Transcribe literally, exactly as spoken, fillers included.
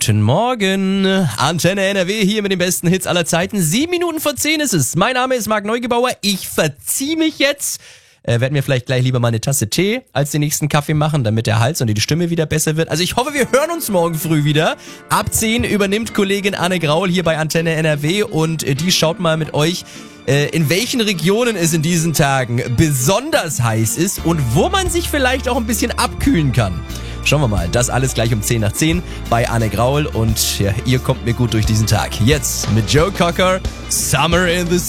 Guten Morgen, Antenne N R W hier mit den besten Hits aller Zeiten. Sieben Minuten vor zehn ist es. Mein Name ist Marc Neugebauer. Ich verzieh mich jetzt. Äh, werden wir vielleicht gleich lieber mal eine Tasse Tee als den nächsten Kaffee machen, damit der Hals und die Stimme wieder besser wird. Also ich hoffe, wir hören uns morgen früh wieder. Ab zehn übernimmt Kollegin Anne Graul hier bei Antenne N R W und äh, die schaut mal mit euch, äh, in welchen Regionen es in diesen Tagen besonders heiß ist und wo man sich vielleicht auch ein bisschen abkühlen kann. Schauen wir mal, das alles gleich um zehn nach zehn bei Anne Graul und ja, ihr kommt mir gut durch diesen Tag. Jetzt mit Joe Cocker, Summer in the